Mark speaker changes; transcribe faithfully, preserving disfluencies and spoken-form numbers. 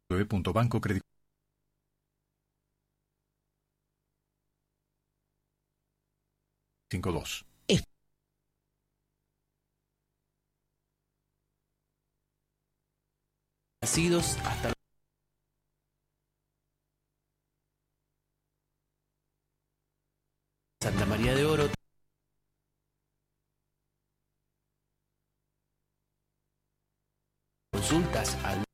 Speaker 1: Banco Credit. cinco dos.
Speaker 2: Nacidos hasta Santa María de Oro. Consultas al